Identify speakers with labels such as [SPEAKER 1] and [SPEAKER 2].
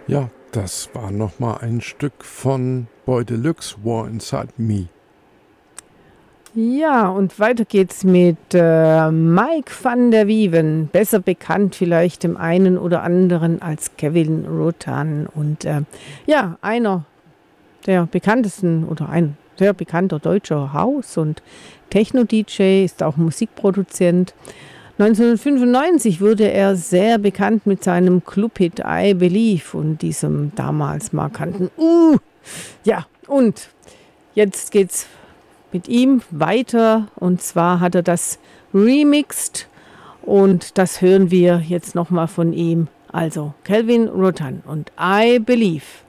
[SPEAKER 1] Ja, das war nochmal ein Stück von Boy Deluxe, War Inside Me.
[SPEAKER 2] Ja, und weiter geht's mit Mike van der Wieven, besser bekannt vielleicht dem einen oder anderen als Kevin Rotan. Und ja, einer der bekanntesten oder ein sehr bekannter deutscher House- und Techno-DJ, ist auch Musikproduzent. 1995 wurde er sehr bekannt mit seinem Clubhit I Believe und diesem damals markanten Ja, und jetzt geht's mit ihm weiter und zwar hat er das remixed und das hören wir jetzt nochmal von ihm. Also Calvin Rotan und I Believe.